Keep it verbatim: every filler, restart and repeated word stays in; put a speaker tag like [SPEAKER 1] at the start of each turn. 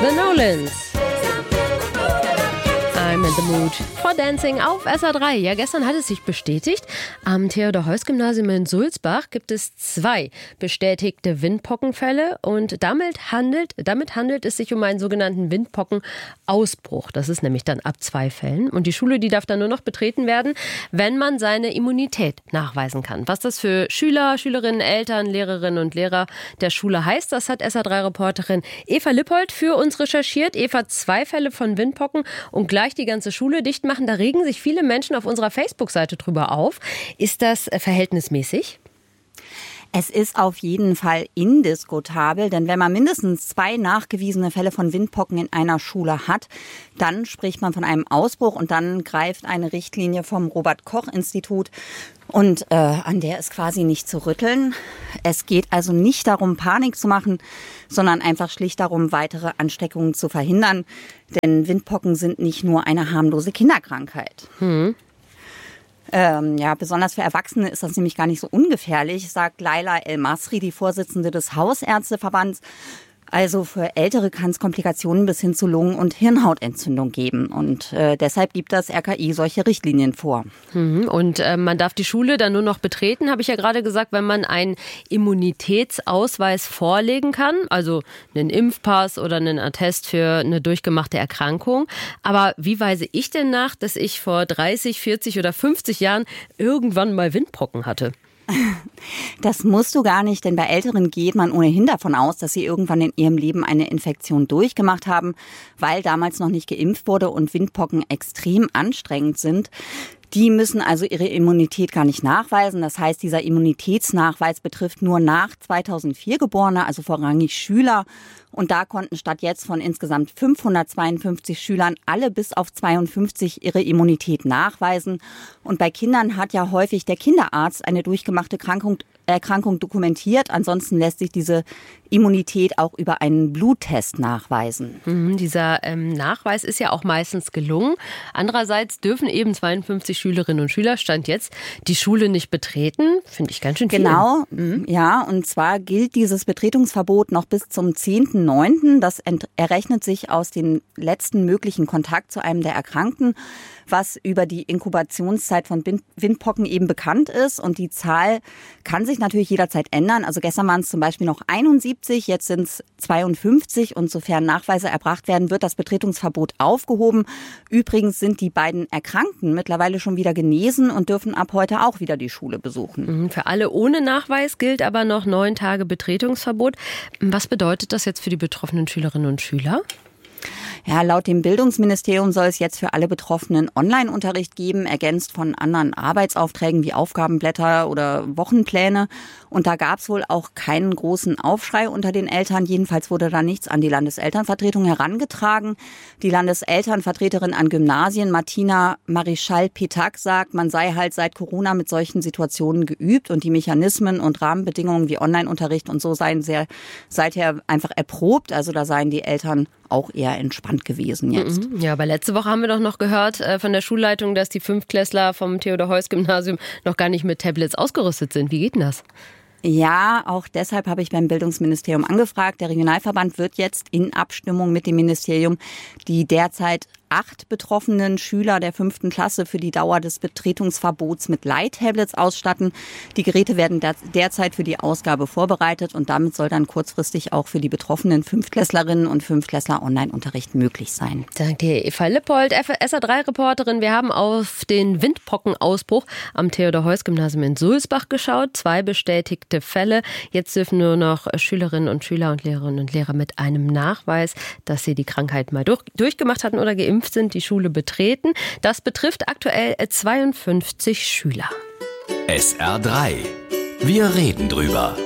[SPEAKER 1] The Nolans. I'm in the mood for dancing auf S R drei. Ja, gestern hat es sich bestätigt. Am Theodor-Heuss-Gymnasium in Sulzbach gibt es zwei bestätigte Windpockenfälle und damit handelt, damit handelt es sich um einen sogenannten Windpockenausbruch. Das ist nämlich dann ab zwei Fällen. Und die Schule, die darf dann nur noch betreten werden, wenn man seine Immunität nachweisen kann. Was das für Schüler, Schülerinnen, Eltern, Lehrerinnen und Lehrer der Schule heißt, das hat S R drei-Reporterin Eva Lippold für uns recherchiert. Eva, zwei Fälle von Windpocken und gleich die ganze Schule dicht machen. Da regen sich viele Menschen auf unserer Facebook-Seite drüber auf. Ist das verhältnismäßig?
[SPEAKER 2] Es ist auf jeden Fall indiskutabel, denn wenn man mindestens zwei nachgewiesene Fälle von Windpocken in einer Schule hat, dann spricht man von einem Ausbruch und dann greift eine Richtlinie vom Robert-Koch-Institut und äh, an der ist quasi nicht zu rütteln. Es geht also nicht darum, Panik zu machen, sondern einfach schlicht darum, weitere Ansteckungen zu verhindern, denn Windpocken sind nicht nur eine harmlose Kinderkrankheit. Hm. Ähm, ja, besonders für Erwachsene ist das nämlich gar nicht so ungefährlich, sagt Laila El-Masri, die Vorsitzende des Hausärzteverbands. Also für Ältere kann es Komplikationen bis hin zu Lungen- und Hirnhautentzündung geben. Und äh, deshalb gibt das R K I solche Richtlinien vor.
[SPEAKER 1] Mhm. Und äh, man darf die Schule dann nur noch betreten, habe ich ja gerade gesagt, wenn man einen Immunitätsausweis vorlegen kann. Also einen Impfpass oder einen Attest für eine durchgemachte Erkrankung. Aber wie weise ich denn nach, dass ich vor dreißig, vierzig oder fünfzig Jahren irgendwann mal Windpocken hatte?
[SPEAKER 2] Das musst du gar nicht, denn bei Älteren geht man ohnehin davon aus, dass sie irgendwann in ihrem Leben eine Infektion durchgemacht haben, weil damals noch nicht geimpft wurde und Windpocken extrem anstrengend sind. Die müssen also ihre Immunität gar nicht nachweisen. Das heißt, dieser Immunitätsnachweis betrifft nur nach zweitausendvier Geborene, also vorrangig Schüler. Und da konnten statt jetzt von insgesamt fünfhundertzweiundfünfzig Schülern alle bis auf zweiundfünfzig ihre Immunität nachweisen. Und bei Kindern hat ja häufig der Kinderarzt eine durchgemachte Erkrankung, Erkrankung dokumentiert. Ansonsten lässt sich diese Immunität auch über einen Bluttest nachweisen.
[SPEAKER 1] Mhm, dieser ähm, Nachweis ist ja auch meistens gelungen. Andererseits dürfen eben zweiundfünfzig Schülerinnen und Schüler, Stand jetzt, die Schule nicht betreten. Finde ich ganz schön viel.
[SPEAKER 2] Genau, mhm. ja. Und zwar gilt dieses Betretungsverbot noch bis zum zehnten neunten Das ent- errechnet sich aus dem letzten möglichen Kontakt zu einem der Erkrankten, was über die Inkubationszeit von Windpocken eben bekannt ist. Und die Zahl kann sich natürlich jederzeit ändern. Also gestern waren es zum Beispiel noch einundsiebzig, jetzt sind es zweiundfünfzig. Und sofern Nachweise erbracht werden, wird das Betretungsverbot aufgehoben. Übrigens sind die beiden Erkrankten mittlerweile schon wieder genesen und dürfen ab heute auch wieder die Schule besuchen.
[SPEAKER 1] Für alle ohne Nachweis gilt aber noch neun Tage Betretungsverbot. Was bedeutet das jetzt für die betroffenen Schülerinnen und Schüler?
[SPEAKER 2] Ja, laut dem Bildungsministerium soll es jetzt für alle Betroffenen Online-Unterricht geben, ergänzt von anderen Arbeitsaufträgen wie Aufgabenblätter oder Wochenpläne. Und da gab es wohl auch keinen großen Aufschrei unter den Eltern. Jedenfalls wurde da nichts an die Landeselternvertretung herangetragen. Die Landeselternvertreterin an Gymnasien, Martina Marischal-Petak, sagt, man sei halt seit Corona mit solchen Situationen geübt und die Mechanismen und Rahmenbedingungen wie Online-Unterricht und so seien sehr seither einfach erprobt. Also da seien die Eltern auch eher entspannt gewesen jetzt.
[SPEAKER 1] Ja, aber letzte Woche haben wir doch noch gehört äh, von der Schulleitung, dass die Fünftklässler vom Theodor-Heuss-Gymnasium noch gar nicht mit Tablets ausgerüstet sind. Wie geht denn das?
[SPEAKER 2] Ja, auch deshalb habe ich beim Bildungsministerium angefragt. Der Regionalverband wird jetzt in Abstimmung mit dem Ministerium die derzeit acht betroffenen Schüler der fünften Klasse für die Dauer des Betretungsverbots mit Leihtablets ausstatten. Die Geräte werden derzeit für die Ausgabe vorbereitet und damit soll dann kurzfristig auch für die betroffenen Fünftklässlerinnen und Fünftklässler Online-Unterricht möglich sein.
[SPEAKER 1] Danke dir, Eva Lippold, S R drei-Reporterin. Wir haben auf den Windpockenausbruch am Theodor-Heuss-Gymnasium in Sulzbach geschaut. Zwei bestätigte Fälle. Jetzt dürfen nur noch Schülerinnen und Schüler und Lehrerinnen und Lehrer mit einem Nachweis, dass sie die Krankheit mal durch, durchgemacht hatten oder geimpft sind, die Schule betreten. Das betrifft aktuell zweiundfünfzig Schüler.
[SPEAKER 3] S R drei. Wir reden drüber.